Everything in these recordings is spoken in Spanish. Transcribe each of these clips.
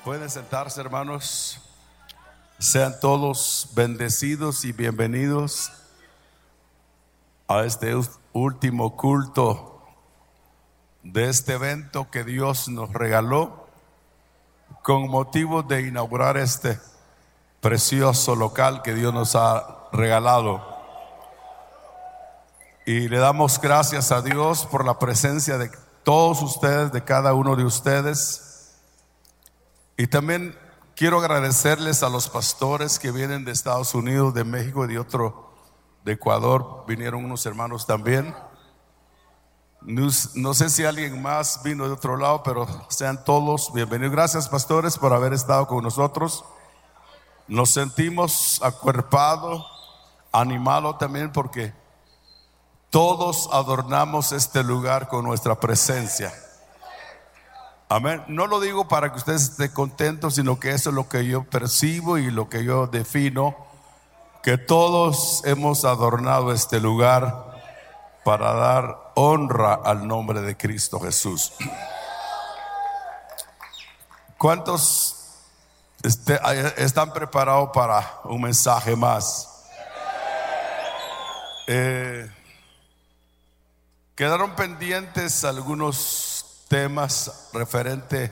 Pueden sentarse, hermanos. Sean todos bendecidos y bienvenidos a este último culto de este evento que Dios nos regaló con motivo de inaugurar este precioso local que Dios nos ha regalado. Y le damos gracias a Dios por la presencia de todos ustedes, de cada uno de ustedes. Y también quiero agradecerles a los pastores que vienen de Estados Unidos, de México y de Ecuador. Vinieron unos hermanos también. No sé si alguien más vino de otro lado, pero sean todos bienvenidos. Gracias, pastores, por haber estado con nosotros. Nos sentimos acuerpados, animados también, porque todos adornamos este lugar con nuestra presencia. Amén. No lo digo para que ustedes estén contentos, sino que eso es lo que yo percibo y lo que yo defino, que todos hemos adornado este lugar para dar honra al nombre de Cristo Jesús. ¿Cuántos están preparados para un mensaje más? Quedaron pendientes algunos temas referente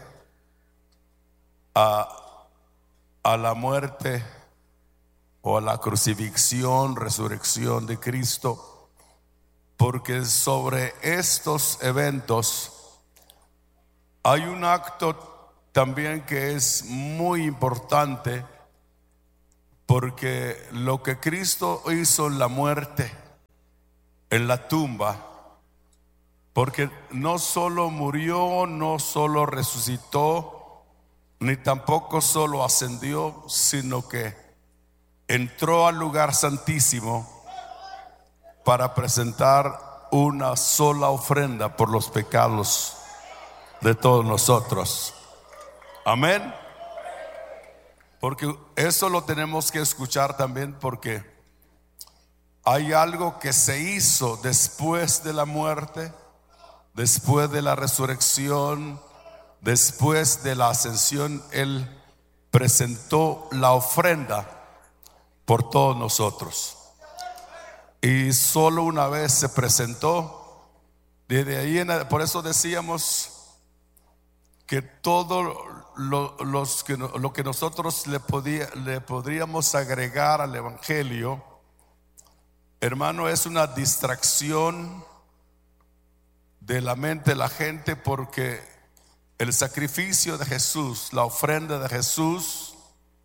a la muerte o a la crucifixión, resurrección de Cristo, porque sobre estos eventos hay un acto también que es muy importante, porque lo que Cristo hizo en la muerte, en la tumba, porque no solo murió, no solo resucitó, ni tampoco solo ascendió, sino que entró al lugar santísimo para presentar una sola ofrenda por los pecados de todos nosotros. Amén. Porque eso lo tenemos que escuchar también, porque hay algo que se hizo después de la muerte, después de la resurrección, después de la ascensión. Él presentó la ofrenda por todos nosotros, y solo una vez se presentó. Desde ahí por eso decíamos que todo lo que nosotros le podríamos agregar al evangelio, hermano, es una distracción de la mente de la gente, porque el sacrificio de Jesús, la ofrenda de Jesús,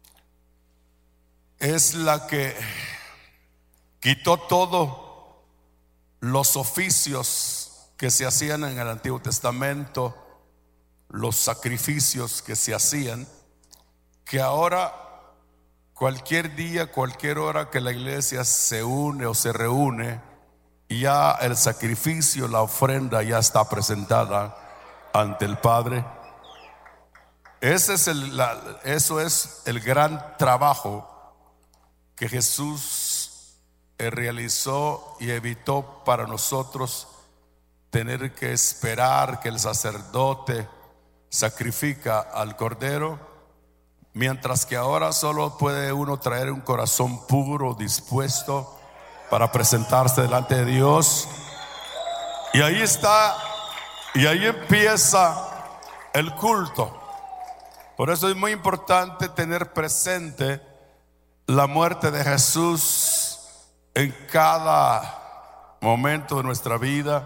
es la que quitó todos los oficios que se hacían en el Antiguo Testamento, los sacrificios que se hacían, que ahora cualquier día, cualquier hora que la iglesia se une o se reúne, ya el sacrificio, la ofrenda ya está presentada ante el Padre. Eso es el gran trabajo que Jesús realizó y evitó para nosotros tener que esperar que el sacerdote sacrifica al cordero, mientras que ahora solo puede uno traer un corazón puro, dispuesto para presentarse delante de Dios. Y ahí está, y ahí empieza el culto. Por eso es muy importante tener presente la muerte de Jesús en cada momento de nuestra vida,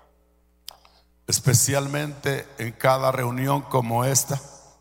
especialmente en cada reunión como esta.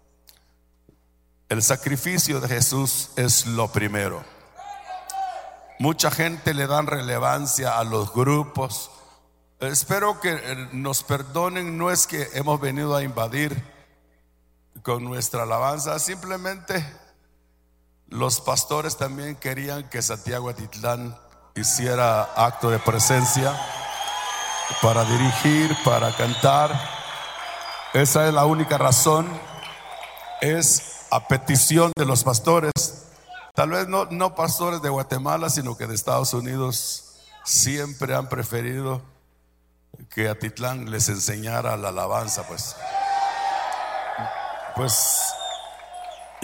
El sacrificio de Jesús es lo primero. Mucha gente le dan relevancia a los grupos. Espero que nos perdonen, no es que hemos venido a invadir con nuestra alabanza, simplemente los pastores también querían que Santiago Atitlán hiciera acto de presencia para dirigir, para cantar. Esa es la única razón, es a petición de los pastores. Tal vez no pastores de Guatemala, sino que de Estados Unidos siempre han preferido que Atitlán les enseñara la alabanza, pues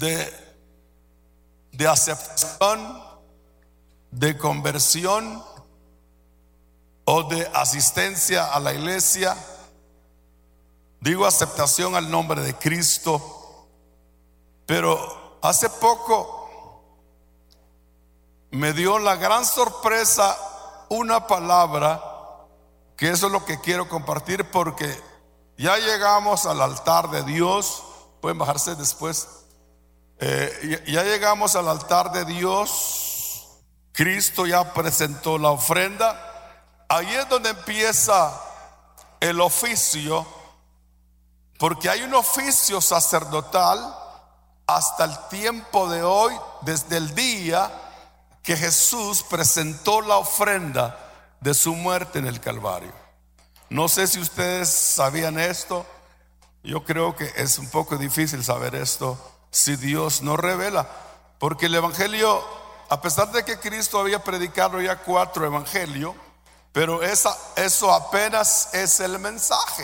de aceptación, de conversión o de asistencia a la iglesia. Digo aceptación al nombre de Cristo. Pero hace poco me dio la gran sorpresa una palabra, que eso es lo que quiero compartir, porque ya llegamos al altar de Dios. Pueden bajarse después. Ya llegamos al altar de Dios. Cristo ya presentó la ofrenda. Ahí es donde empieza el oficio, porque hay un oficio sacerdotal hasta el tiempo de hoy, desde el día que Jesús presentó la ofrenda de su muerte en el Calvario. No sé si ustedes sabían esto. Yo creo que es un poco difícil saber esto si Dios no revela, porque el evangelio, a pesar de que Cristo había predicado ya 4 evangelios, pero eso apenas es el mensaje.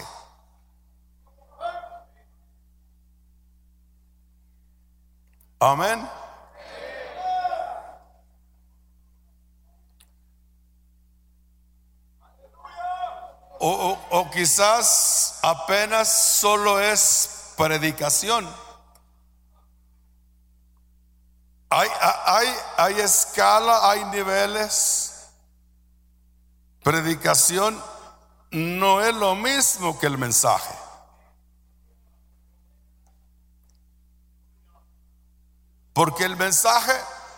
Amén. O quizás apenas solo es predicación. Hay escala, hay niveles. Predicación no es lo mismo que el mensaje. Porque el mensaje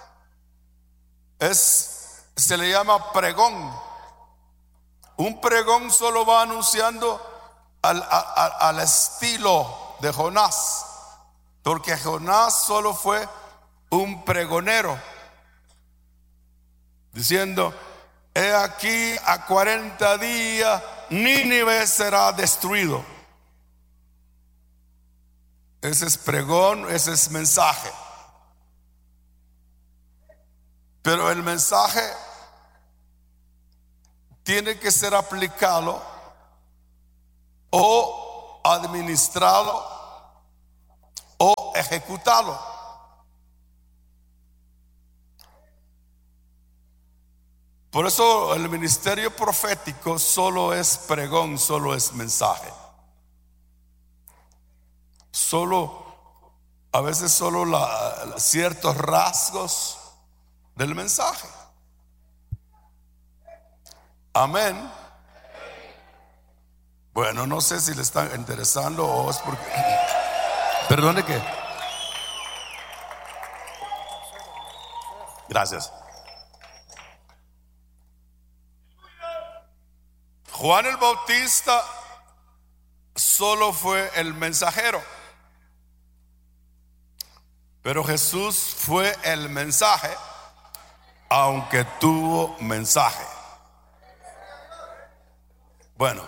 se le llama pregón. Un pregón solo va anunciando al estilo de Jonás, porque Jonás solo fue un pregonero, diciendo: he aquí a 40 días Nínive será destruido. Ese es pregón, ese es mensaje. Pero el mensaje tiene que ser aplicado o administrado o ejecutado. Por eso el ministerio profético solo es pregón, solo es mensaje. A veces solo ciertos rasgos del mensaje. Amén. Bueno, no sé si le está interesando o es porque... Perdone que... Gracias. Juan el Bautista solo fue el mensajero, pero Jesús fue el mensaje, aunque tuvo mensaje. Bueno,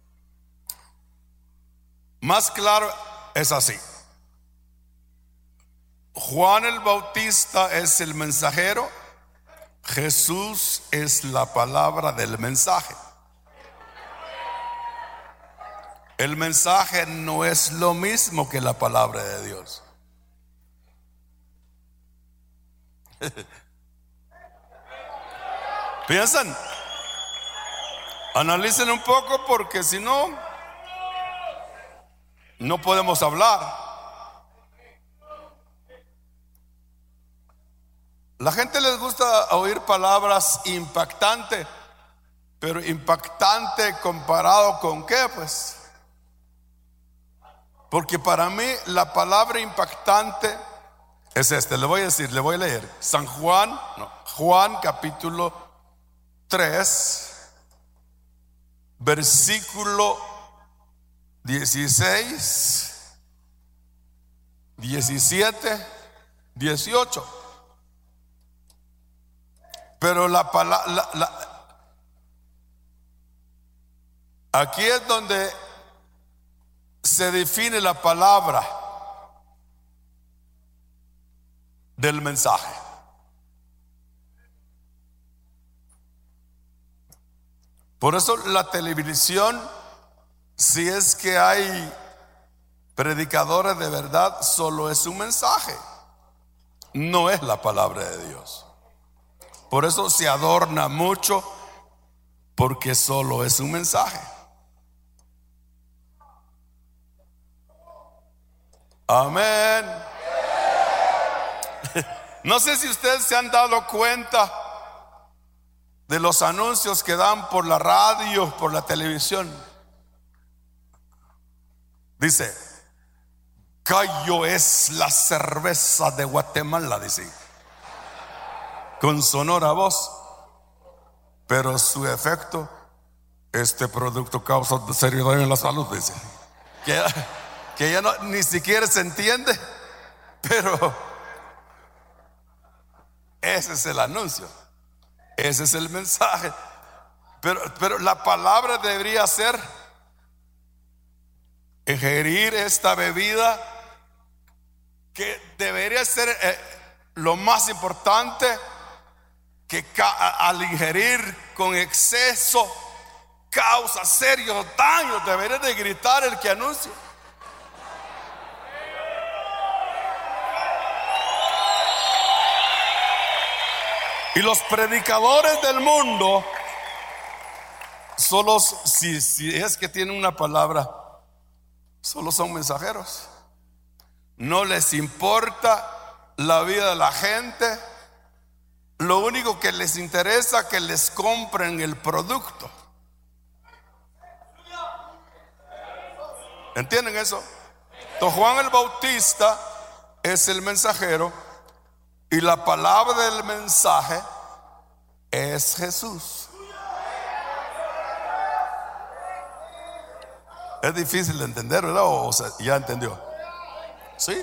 más claro es así. Juan el Bautista es el mensajero, Jesús es la palabra del mensaje. El mensaje no es lo mismo que la palabra de Dios. ¿Piensan? Analicen un poco, porque si no, no podemos hablar. La gente les gusta oír palabras impactantes, pero impactante comparado con qué, pues. Porque para mí la palabra impactante es le voy a decir, le voy a leer. Juan capítulo 3, versículo 16, 17, 18. Pero la palabra, aquí es donde se define la palabra del mensaje. Por eso la televisión, si es que hay predicadores de verdad, solo es un mensaje. no es la palabra de Dios. Por eso se adorna mucho, porque solo es un mensaje. Amén. No sé si ustedes se han dado cuenta de los anuncios que dan por la radio, por la televisión. Dice: Gallo es la cerveza de Guatemala, dice, con sonora voz. Pero su efecto: este producto causa serio daño en la salud, dice. Que ya no, ni siquiera se entiende, pero ese es el anuncio, ese es el mensaje. Pero la palabra debería ser: ingerir esta bebida, que debería ser lo más importante, que al ingerir con exceso causa serios daños. Debería de gritar el que anuncia. Y los predicadores del mundo, solo si es que tienen una palabra, solo son mensajeros. No les importa la vida de la gente. Lo único que les interesa es que les compren el producto. ¿Entienden eso? Entonces Juan el Bautista es el mensajero, y la palabra del mensaje es Jesús. Es difícil de entender, ¿verdad? O sea, ya entendió. ¿Sí?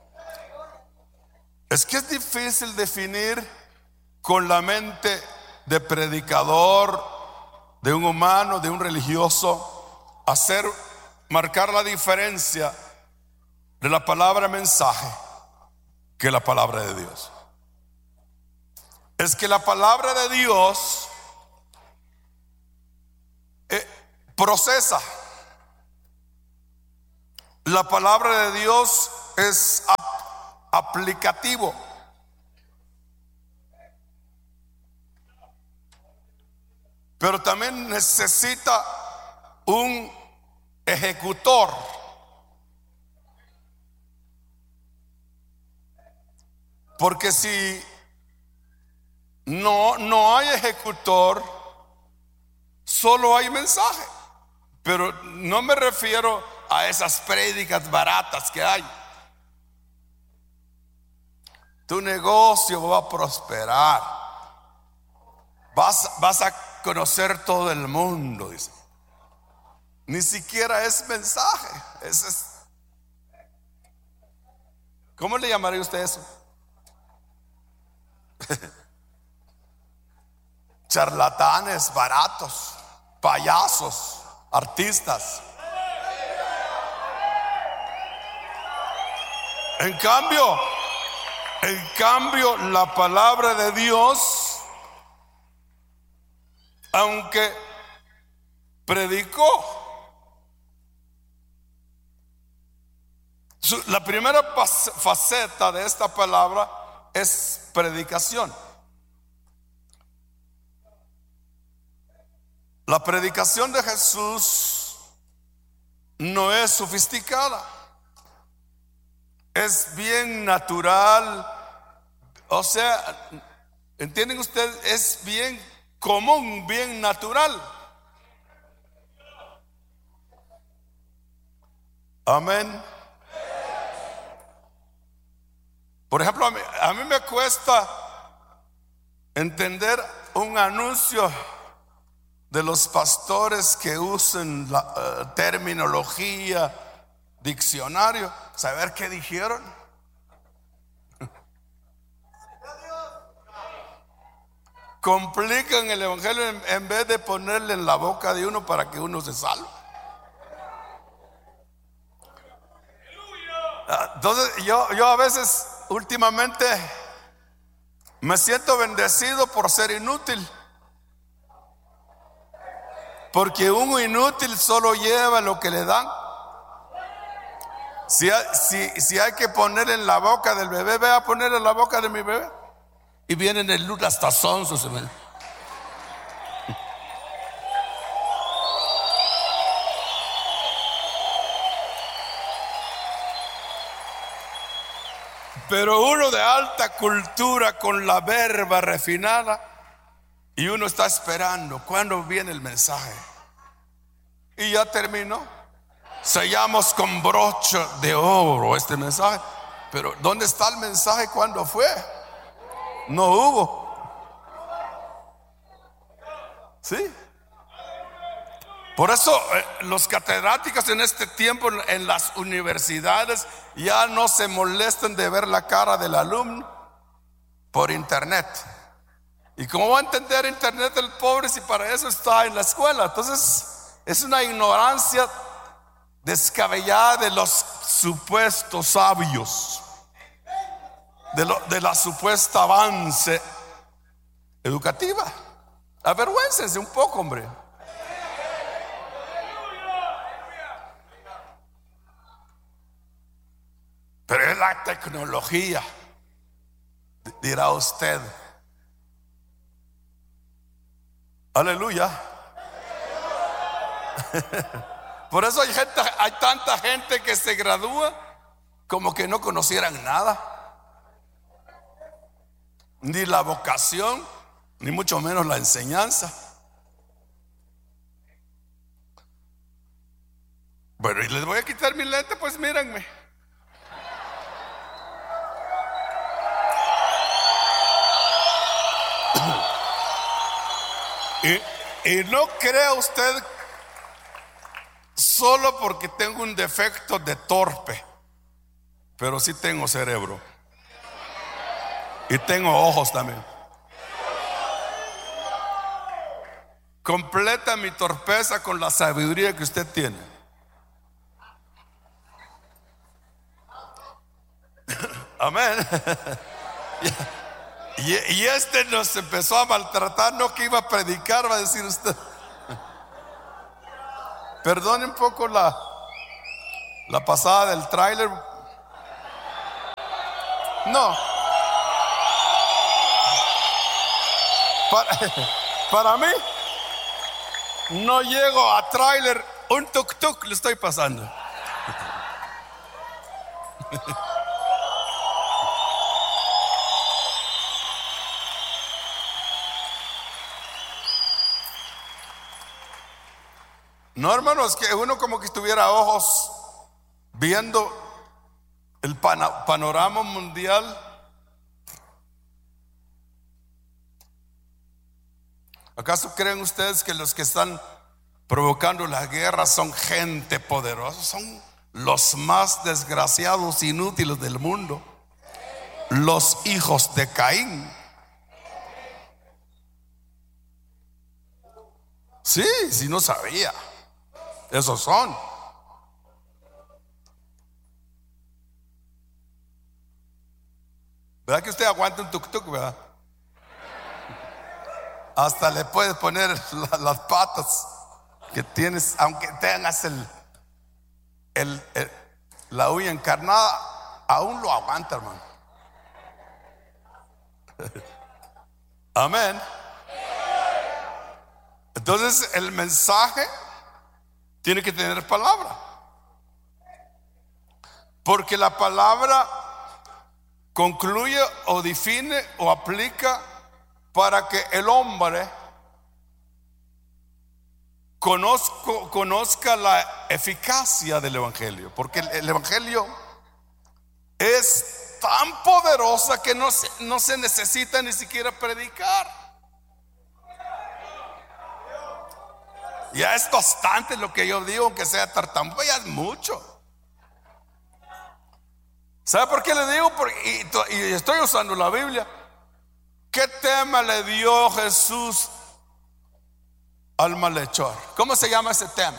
Es que es difícil definir con la mente de predicador, de un humano, de un religioso, marcar la diferencia de la palabra mensaje que la palabra de Dios. Es que la palabra de Dios procesa. La palabra de Dios es aplicativo. Pero también necesita un ejecutor. Porque si no hay ejecutor, solo hay mensaje. Pero no me refiero a esas prédicas baratas que hay. Tu negocio va a prosperar. Vas a conocer todo el mundo, dice. Ni siquiera es mensaje. ¿Cómo le llamaría usted eso? Charlatanes baratos, payasos, artistas. En cambio, la palabra de Dios, aunque predicó, la primera faceta de esta palabra es predicación. La predicación de Jesús no es sofisticada, es bien natural. O sea, ¿entienden ustedes? Es bien común, bien natural. Amén. Por ejemplo, a mí me cuesta entender un anuncio de los pastores que usen la terminología, diccionario, saber qué dijeron. Complican el evangelio en vez de ponerle en la boca de uno para que uno se salve. Entonces yo a veces últimamente me siento bendecido por ser inútil, porque un inútil solo lleva lo que le dan. Si hay que poner en la boca del bebé, ve a poner en la boca de mi bebé. Y vienen el luz hasta sonsos. Pero uno de alta cultura con la verba refinada, y uno está esperando cuándo viene el mensaje. Y ya terminó. Sellamos con broche de oro este mensaje. Pero ¿dónde está el mensaje? ¿Cuándo fue? No hubo. ¿Sí? Por eso los catedráticos en este tiempo en las universidades ya no se molestan de ver la cara del alumno por internet. ¿Y cómo va a entender internet el pobre si para eso está en la escuela? Entonces es una ignorancia descabellada de los supuestos sabios, de la supuesta avance educativa. Avergüéncense un poco, hombre. Pero es la tecnología, dirá usted. Aleluya. Por eso hay tanta gente que se gradúa como que no conocieran nada, ni la vocación, ni mucho menos la enseñanza. Bueno, y les voy a quitar mi lente, pues mírenme. Y no crea usted solo porque tengo un defecto de torpe, pero sí tengo cerebro y tengo ojos también. Completa mi torpeza con la sabiduría que usted tiene. Amén. Y este nos empezó a maltratar, no que iba a predicar, va a decir usted. Perdone un poco la pasada del tráiler. No. Para mí, no llego a tráiler, un tuk-tuk le estoy pasando. No, hermanos, que uno como que tuviera ojos viendo el panorama mundial. ¿Acaso creen ustedes que los que están provocando la guerra son gente poderosa? Son los más desgraciados, inútiles del mundo, los hijos de Caín. Sí, si no sabía. Esos son. ¿Verdad que usted aguanta un tuk-tuk, verdad? Hasta le puedes poner las patas que tienes, aunque tengas la uña encarnada, aún lo aguanta, hermano. Amén. Entonces el mensaje tiene que tener palabra, porque la palabra concluye o define o aplica para que el hombre conozca la eficacia del evangelio, porque el evangelio es tan poderosa que no se necesita ni siquiera predicar. Ya es bastante lo que yo digo, aunque sea tartamudo, ya es mucho. ¿Sabe por qué le digo? Y estoy usando la Biblia. ¿Qué tema le dio Jesús al malhechor? ¿Cómo se llama ese tema?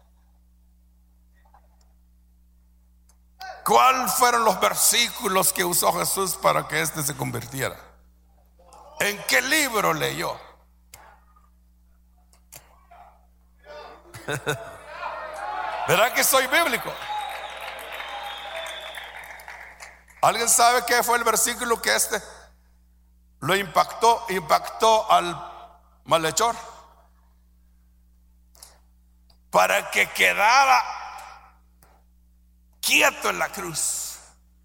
¿Cuáles fueron los versículos que usó Jesús para que éste se convirtiera? ¿En qué libro leyó? ¿Verdad que soy bíblico? ¿Alguien sabe qué fue el versículo que lo impactó al malhechor? Para que quedara quieto en la cruz.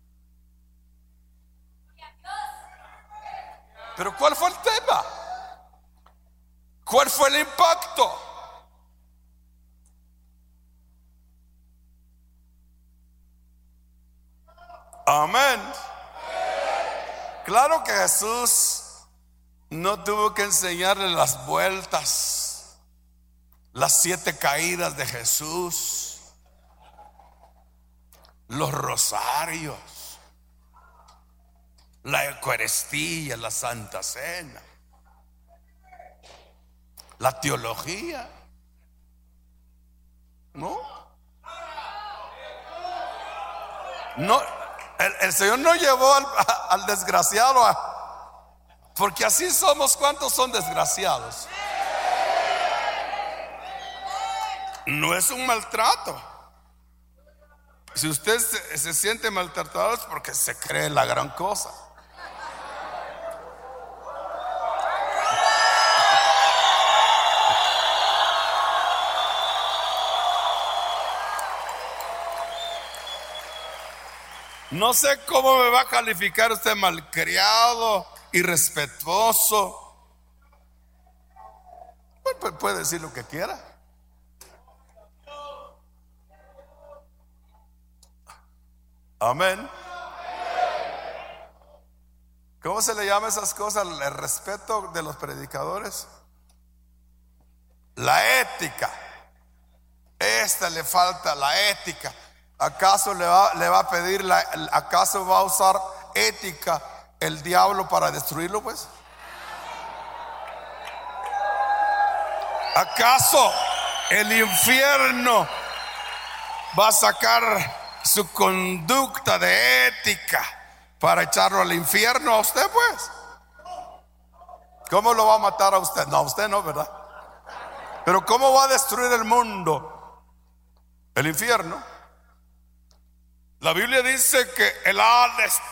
Pero ¿cuál fue el tema? ¿Cuál fue el impacto? Amén. Claro que Jesús no tuvo que enseñarle las vueltas, las 7 caídas de Jesús, los rosarios, la Eucaristía, la Santa Cena, la teología. No, el Señor no llevó al desgraciado porque así somos. ¿Cuántos son desgraciados? No es un maltrato. Si usted se siente maltratado es porque se cree la gran cosa. No sé cómo me va a calificar usted: malcriado, irrespetuoso. Pues puede decir lo que quiera. Amén. ¿Cómo se le llama esas cosas? El respeto de los predicadores. La ética. Le falta la ética. ¿Acaso le va a pedir acaso va a usar ética el diablo para destruirlo, pues? ¿Acaso el infierno va a sacar su conducta de ética para echarlo al infierno a usted, pues? ¿Cómo lo va a matar a usted? No, a usted no, ¿verdad? Pero ¿cómo va a destruir el mundo? El infierno. La Biblia dice que el Hades